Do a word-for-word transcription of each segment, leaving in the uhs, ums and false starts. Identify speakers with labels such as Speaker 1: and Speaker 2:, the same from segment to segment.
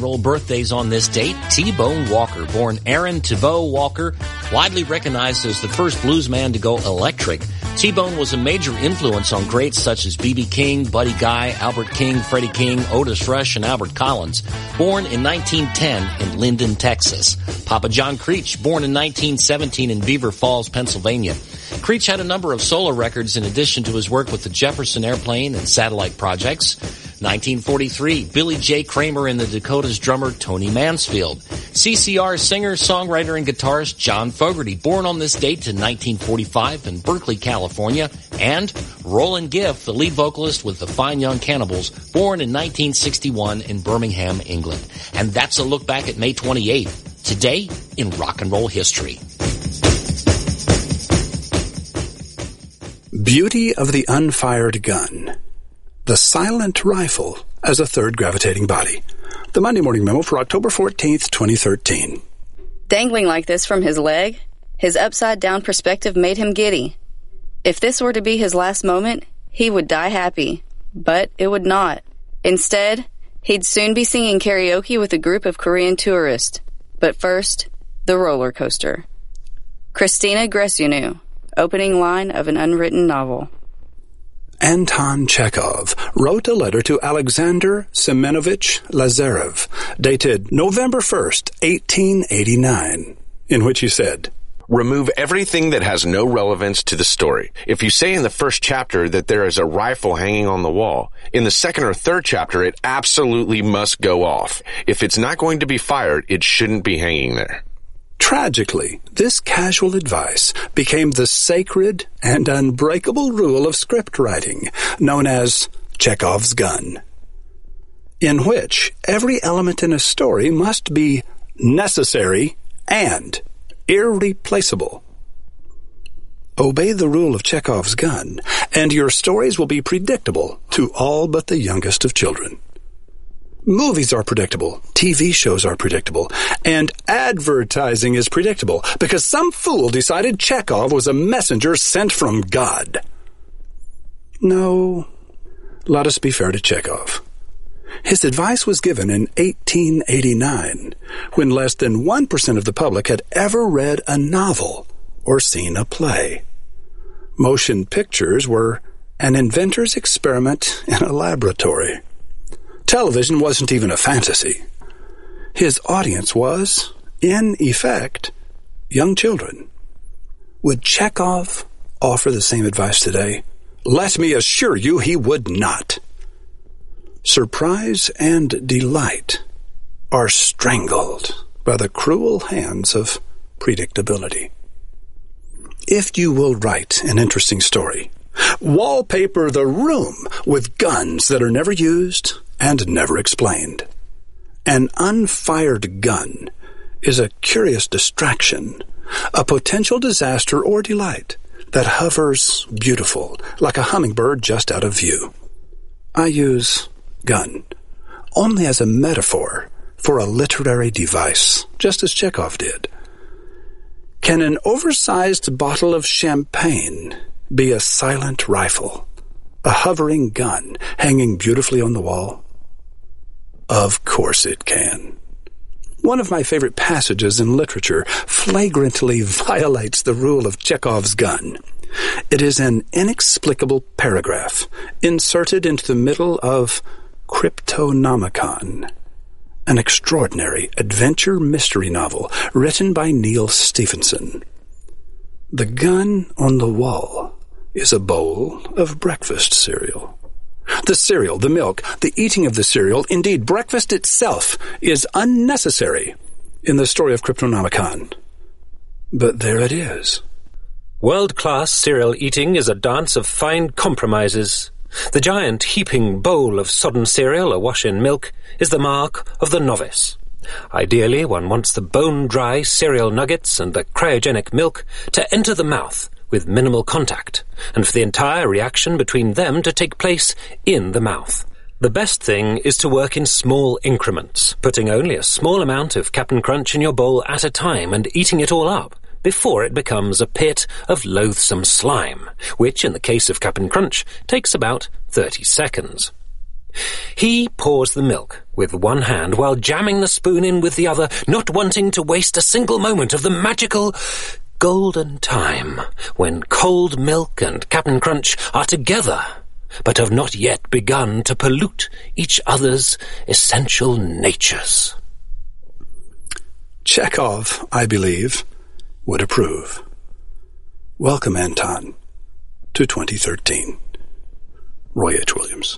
Speaker 1: and roll birthdays on this date. T-Bone Walker, born Aaron Thibault Walker, widely recognized as the first blues man to go electric. T-Bone was a major influence on greats such as B B King, Buddy Guy, Albert King, Freddie King, Otis Rush, and Albert Collins. Born in nineteen ten in Linden, Texas. Papa John Creech, born in nineteen seventeen in Beaver Falls, Pennsylvania. Creech had a number of solo records in addition to his work with the Jefferson Airplane and satellite projects. nineteen forty-three, Billy J. Kramer and the Dakotas drummer Tony Mansfield. C C R singer, songwriter, and guitarist John Fogerty, born on this date in nineteen forty-five in Berkeley, California. And Roland Giff, the lead vocalist with the Fine Young Cannibals, born in nineteen sixty-one in Birmingham, England. And that's a look back at May twenty-eighth, today in rock and roll history.
Speaker 2: Beauty of the unfired gun. The silent rifle as a third gravitating body. The Monday Morning Memo for October fourteenth, twenty thirteen.
Speaker 3: Dangling like this from his leg, his upside-down perspective made him giddy. If this were to be his last moment, he would die happy. But it would not. Instead, he'd soon be singing karaoke with a group of Korean tourists. But first, the roller coaster. Christina Gresunu, opening line of an unwritten novel.
Speaker 2: Anton Chekhov wrote a letter to Alexander Semenovich Lazarev, dated November first, eighteen eighty-nine, in which he said,
Speaker 4: "Remove everything that has no relevance to the story. If you say in the first chapter that there is a rifle hanging on the wall, in the second or third chapter it absolutely must go off. If it's not going to be fired, it shouldn't be hanging there."
Speaker 2: Tragically, this casual advice became the sacred and unbreakable rule of script writing, known as Chekhov's gun, in which every element in a story must be necessary and irreplaceable. Obey the rule of Chekhov's gun, and your stories will be predictable to all but the youngest of children. Movies are predictable, T V shows are predictable, and advertising is predictable because some fool decided Chekhov was a messenger sent from God. No, let us be fair to Chekhov. His advice was given in eighteen eighty-nine, when less than one percent of the public had ever read a novel or seen a play. Motion pictures were an inventor's experiment in a laboratory. Television wasn't even a fantasy. His audience was, in effect, young children. Would Chekhov offer the same advice today? Let me assure you he would not. Surprise and delight are strangled by the cruel hands of predictability. If you will write an interesting story, wallpaper the room with guns that are never used and never explained. An unfired gun is a curious distraction, a potential disaster or delight that hovers beautiful like a hummingbird just out of view. I use gun only as a metaphor for a literary device, just as Chekhov did. Can an oversized bottle of champagne be a silent rifle, a hovering gun hanging beautifully on the wall? Of course it can. One of my favorite passages in literature flagrantly violates the rule of Chekhov's gun. It is an inexplicable paragraph inserted into the middle of Cryptonomicon, an extraordinary adventure mystery novel written by Neil Stephenson. The gun on the wall is a bowl of breakfast cereal. The cereal, the milk, the eating of the cereal, indeed breakfast itself, is unnecessary in the story of Cryptonomicon. But there it is.
Speaker 5: World-class cereal eating is a dance of fine compromises. The giant heaping bowl of sodden cereal awash in milk is the mark of the novice. Ideally, one wants the bone-dry cereal nuggets and the cryogenic milk to enter the mouth with minimal contact, and for the entire reaction between them to take place in the mouth. The best thing is to work in small increments, putting only a small amount of Cap'n Crunch in your bowl at a time and eating it all up, before it becomes a pit of loathsome slime, which, in the case of Cap'n Crunch, takes about thirty seconds. He pours the milk with one hand while jamming the spoon in with the other, not wanting to waste a single moment of the magical golden time when cold milk and Cap'n Crunch are together, but have not yet begun to pollute each other's essential natures.
Speaker 2: Chekhov, I believe, would approve. Welcome, Anton, to twenty thirteen. Roy H. Williams.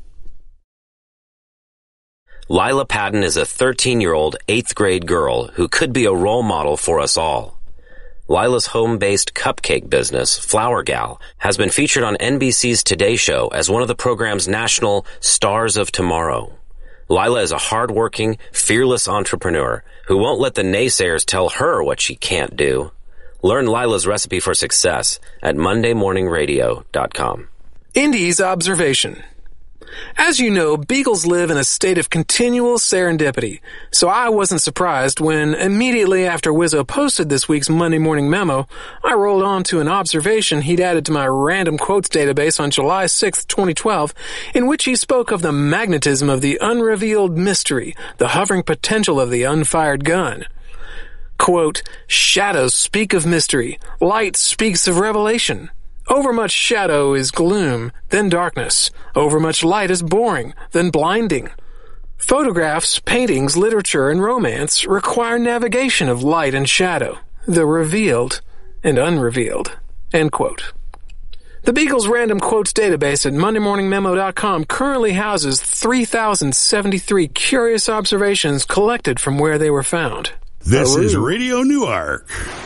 Speaker 6: Lila Patton is a thirteen-year-old eighth grade girl who could be a role model for us all. Lila's home-based cupcake business, Flower Gal, has been featured on N B C's Today Show as one of the program's national Stars of Tomorrow. Lila is a hard-working, fearless entrepreneur who won't let the naysayers tell her what she can't do. Learn Lila's recipe for success at monday morning radio dot com.
Speaker 7: Indy's observation. As you know, beagles live in a state of continual serendipity, so I wasn't surprised when, immediately after Wizzo posted this week's Monday Morning Memo, I rolled on to an observation he'd added to my random quotes database on July sixth, twenty twelve, in which he spoke of the magnetism of the unrevealed mystery, the hovering potential of the unfired gun. Quote, "Shadows speak of mystery, light speaks of revelation. Overmuch shadow is gloom, then darkness. Overmuch light is boring, then blinding. Photographs, paintings, literature, and romance require navigation of light and shadow, the revealed and unrevealed." End quote. The Beagle's Random Quotes database at monday morning memo dot com currently houses three thousand seventy-three curious observations collected from where they were found.
Speaker 8: This
Speaker 7: Aroo.
Speaker 8: is Radio Newark.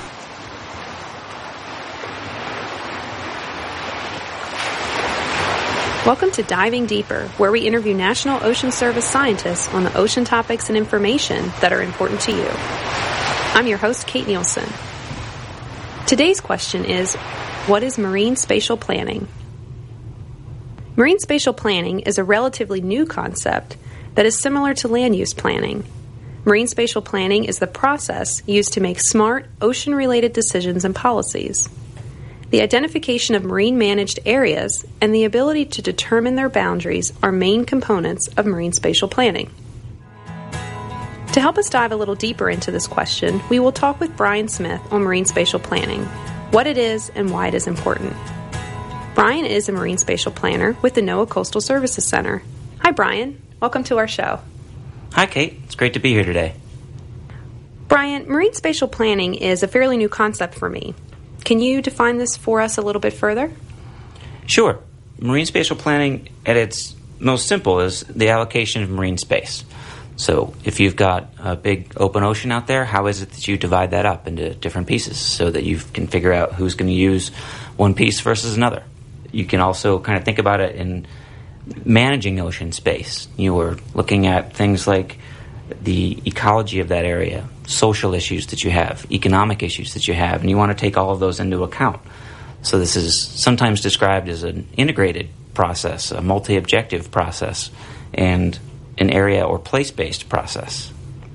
Speaker 9: Welcome to Diving Deeper, where we interview National Ocean Service scientists on the ocean topics and information that are important to you. I'm your host, Kate Nielsen. Today's question is, what is marine spatial planning? Marine spatial planning is a relatively new concept that is similar to land use planning. Marine spatial planning is the process used to make smart, ocean-related decisions and policies. The identification of marine-managed areas and the ability to determine their boundaries are main components of marine spatial planning. To help us dive a little deeper into this question, we will talk with Brian Smith on marine spatial planning, what it is and why it is important. Brian is a marine spatial planner with the NOAA Coastal Services Center. Hi, Brian. Welcome to our show.
Speaker 10: Hi, Kate. It's great to be here today.
Speaker 9: Brian, marine spatial planning is a fairly new concept for me. Can you define this for us a little bit further?
Speaker 10: Sure. Marine spatial planning, at its most simple, is the allocation of marine space. So if you've got a big open ocean out there, how is it that you divide that up into different pieces so that you can figure out who's going to use one piece versus another? You can also kind of think about it in managing ocean space. You are looking at things like the ecology of that area, social issues that you have, economic issues that you have, and you want to take all of those into account. So this is sometimes described as an integrated process, a multi-objective process, and an area or place-based process.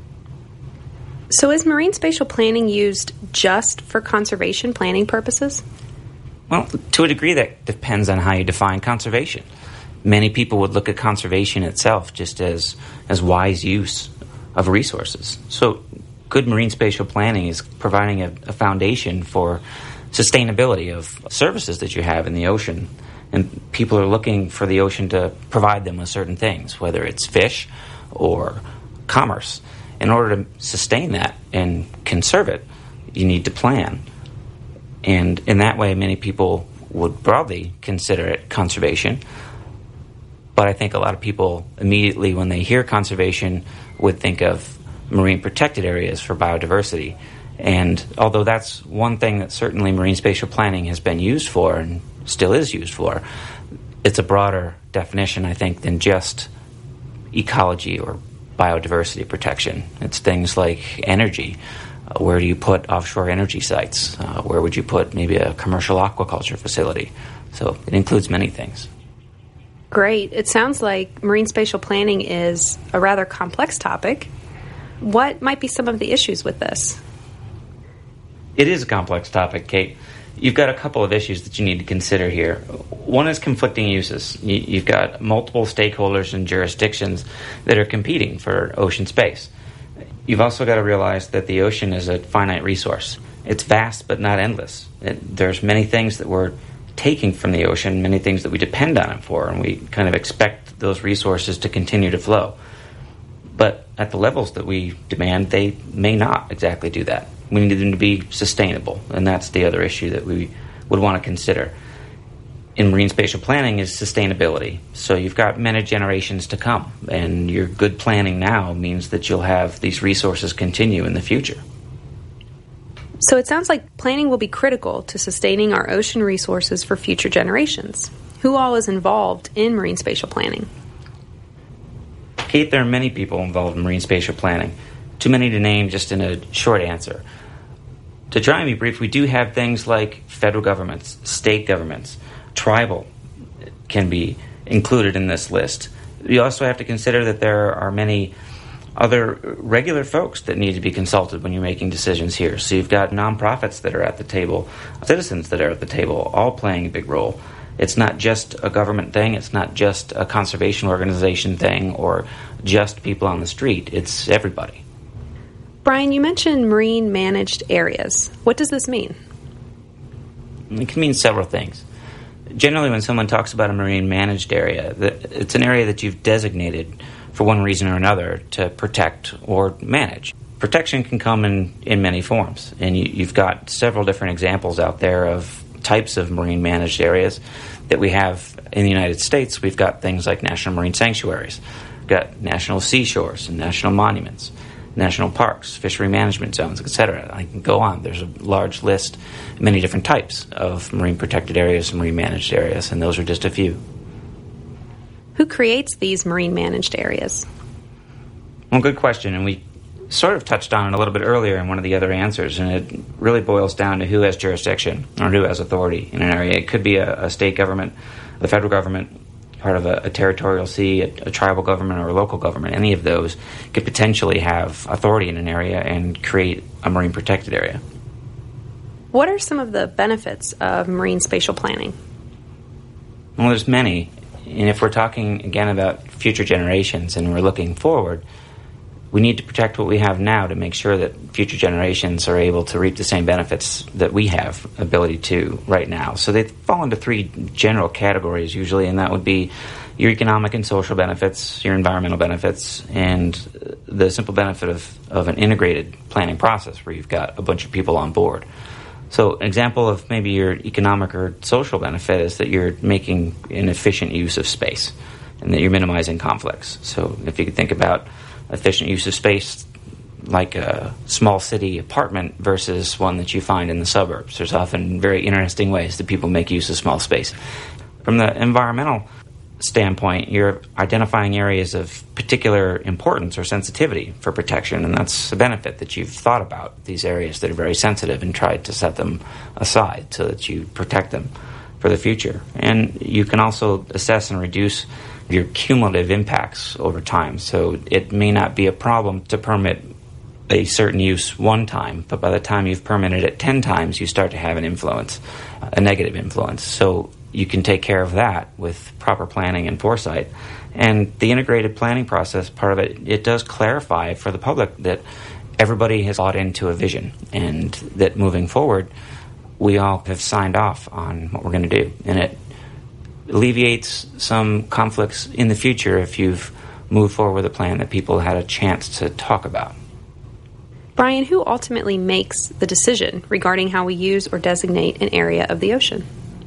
Speaker 9: So is marine spatial planning used just for conservation planning purposes?
Speaker 10: Well, to a degree that depends on how you define conservation. Many people would look at conservation itself just as, as wise use of resources. So good marine spatial planning is providing a, a foundation for sustainability of services that you have in the ocean. And people are looking for the ocean to provide them with certain things, whether it's fish or commerce. In order to sustain that and conserve it, you need to plan. And in that way, many people would broadly consider it conservation. But I think a lot of people immediately, when they hear conservation, would think of marine protected areas for biodiversity. And although that's one thing that certainly marine spatial planning has been used for and still is used for, it's a broader definition, I think, than just ecology or biodiversity protection. It's things like energy. Uh, where do you put offshore energy sites? Uh, where would you put maybe a commercial aquaculture facility? So it includes many things.
Speaker 9: Great. It sounds like marine spatial planning is a rather complex topic. What might be some of the issues with this?
Speaker 10: It is a complex topic, Kate. you've got a couple of issues that you need to consider here. One is conflicting uses. You've got multiple stakeholders and jurisdictions that are competing for ocean space. You've also got to realize that the ocean is a finite resource. It's vast but not endless. It, there's many things that we're taking from the ocean, many things that we depend on it for, and we kind of expect those resources to continue to flow. But at the levels that we demand, they may not exactly do that. We need them to be sustainable, and that's the other issue that we would want to consider. In marine spatial planning is sustainability. So you've got many generations to come, and your good planning now means that you'll have these resources continue in the future.
Speaker 9: So it sounds like planning will be critical to sustaining our ocean resources for future generations. Who all is involved in marine spatial planning?
Speaker 10: Kate, there are many people involved in marine spatial planning. Too many to name just in a short answer. To try and be brief, we do have things like federal governments, state governments, tribal can be included in this list. You also have to consider that there are many other regular folks that need to be consulted when you're making decisions here. So you've got nonprofits that are at the table, citizens that are at the table, all playing a big role. It's not just a government thing, it's not just a conservation organization thing, or just people on the street. It's everybody.
Speaker 9: Brian, you mentioned marine managed areas. What does this mean?
Speaker 10: It can mean several things. Generally, when someone talks about a marine managed area, it's an area that you've designated for one reason or another to protect or manage. Protection can come in, in many forms, and you, you've got several different examples out there of types of marine managed areas that we have in the United States. We've got things like national marine sanctuaries, we've got national seashores and national monuments, national parks, fishery management zones, et cetera. I can go on. There's a large list, many different types of marine protected areas and marine managed areas, and those are just a few.
Speaker 9: Who creates these marine managed areas?
Speaker 10: Well, good question, and we sort of touched on it a little bit earlier in one of the other answers, and it really boils down to who has jurisdiction or who has authority in an area. It could be a, a state government, the federal government, part of a, a territorial sea, a, a tribal government, or a local government. Any of those could potentially have authority in an area and create a marine protected area.
Speaker 9: What are some of the benefits of marine spatial planning?
Speaker 10: Well, there's many. And if we're talking, again, about future generations and we're looking forward, we need to protect what we have now to make sure that future generations are able to reap the same benefits that we have ability to right now. So they fall into three general categories usually, and that would be your economic and social benefits, your environmental benefits, and the simple benefit of, of an integrated planning process where you've got a bunch of people on board. So an example of maybe your economic or social benefit is that you're making an efficient use of space and that you're minimizing conflicts. So if you could think about efficient use of space like a small city apartment versus one that you find in the suburbs, there's often very interesting ways that people make use of small space. From the environmental standpoint, you're identifying areas of particular importance or sensitivity for protection, and that's a benefit that you've thought about, these areas that are very sensitive, and tried to set them aside so that you protect them for the future. And you can also assess and reduce your cumulative impacts over time. So it may not be a problem to permit a certain use one time, but by the time you've permitted it ten times, you start to have an influence, a negative influence. So you can take care of that with proper planning and foresight. And the integrated planning process, part of it, it does clarify for the public that everybody has bought into a vision and that moving forward, we all have signed off on what we're going to do. And it alleviates some conflicts in the future if you've moved forward with a plan that people had a chance to talk about.
Speaker 9: Brian, who ultimately makes the decision regarding how we use or designate an area of the ocean?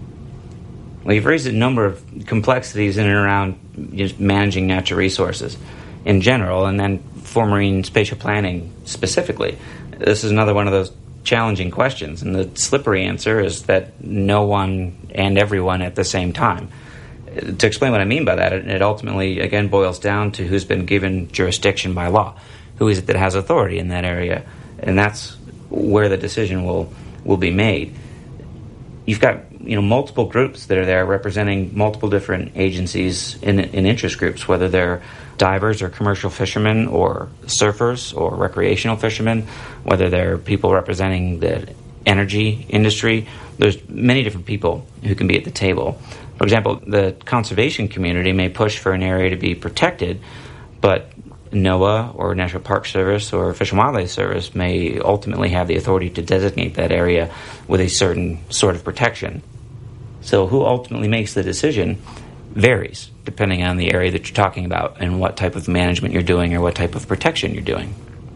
Speaker 10: Well, you've raised a number of complexities in and around just managing natural resources in general, and then for marine spatial planning specifically. This is another one of those challenging questions, and the slippery answer is that no one and everyone at the same time. To explain what I mean by that, it ultimately, again, boils down to who's been given jurisdiction by law. Who is it that has authority in that area? And that's where the decision will, will be made. You've got you know multiple groups that are there representing multiple different agencies in, in interest groups, whether they're divers or commercial fishermen or surfers or recreational fishermen, whether they're people representing the energy industry. There's many different people who can be at the table. For example, the conservation community may push for an area to be protected, but NOAA or National Park Service or Fish and Wildlife Service may ultimately have the authority to designate that area with a certain sort of protection. So who ultimately makes the decision varies depending on the area that you're talking about and what type of management you're doing or what type of protection you're doing.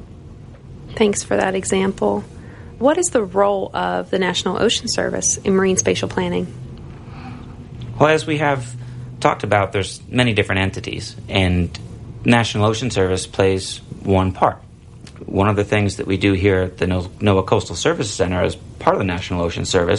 Speaker 9: Thanks for that example. What is the role of the National Ocean Service in marine spatial planning?
Speaker 10: Well, as we have talked about, there's many different entities, and National Ocean Service plays one part. One of the things that we do here at the NOAA Coastal Services Center as part of the National Ocean Service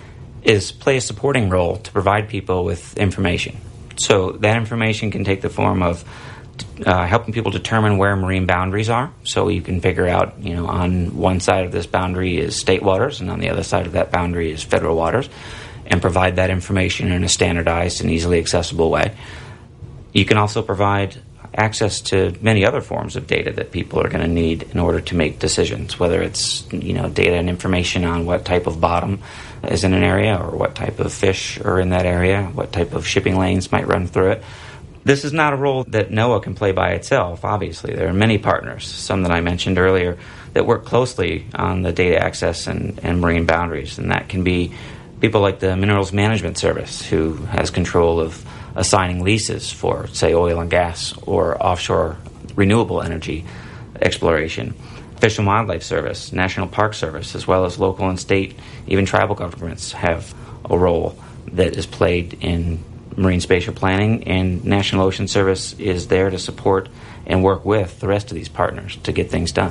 Speaker 10: is play a supporting role to provide people with information. So that information can take the form of uh, helping people determine where marine boundaries are. So you can figure out, you know, on one side of this boundary is state waters, and on the other side of that boundary is federal waters, and provide that information in a standardized and easily accessible way. You can also provide access to many other forms of data that people are going to need in order to make decisions, whether it's, you know, data and information on what type of bottom is in an area or what type of fish are in that area, what type of shipping lanes might run through it. This is not a role that NOAA can play by itself, obviously. There are many partners, some that I mentioned earlier, that work closely on the data access and, and marine boundaries, and that can be people like the Minerals Management Service, who has control of assigning leases for, say, oil and gas or offshore renewable energy exploration. Fish and Wildlife Service, National Park Service, as well as local and state, even tribal governments have a role that is played in marine spatial planning, and National Ocean Service is there to support and work with the rest of these partners to get things done.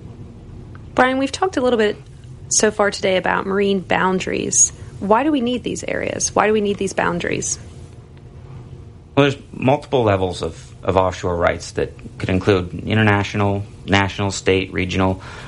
Speaker 9: Brian, we've talked a little bit so far today about marine boundaries. Why do we need these areas? Why do we need these boundaries?
Speaker 10: Well, there's multiple levels of, of offshore rights that could include international, national, state, regional.